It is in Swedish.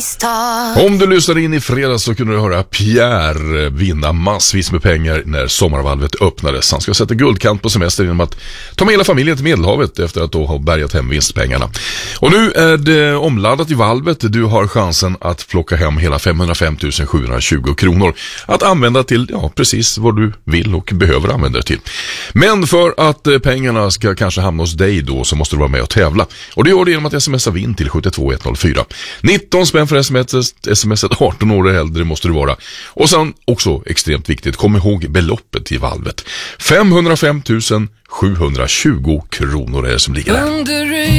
misstag. Om du lyssnade in i fredags så kunde du höra Pierre vinna massvis med pengar när sommarvalvet öppnades. Han ska sätta guldkant på semester genom att ta med hela familjen till Medelhavet efter att då ha bärgat hem vinstpengarna. Och nu är det omladdat i valvet. Du har chansen att plocka hem hela 505 720 kronor att använda till precis vad du vill och behöver använda det till. Men för att pengarna ska kanske hamna hos dig då så måste du vara med och tävla. Och det gör det genom att smsa vinn till 72104. 19 spänn för smset, 18 år äldre måste du vara. Och sen också extremt viktigt, kom ihåg beloppet i valvet. 505 720 kronor är det som ligger där.